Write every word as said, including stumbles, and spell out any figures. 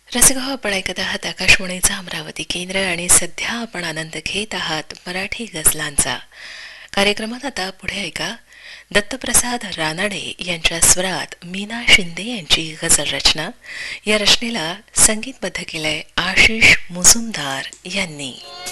रसिक हो, आपण ऐकत आहात आकाशवाणीचा अमरावती केंद्र आणि सध्या आपण आनंद घेत आहात मराठी गझलांचा. कार्यक्रमात आता पुढे ऐका दत्तप्रसाद रानडे यांच्या स्वरात मीना शिंदे यांची गझल रचना. या रचनेला संगीतबद्ध केलंय आशिष मुजुमदार यांनी.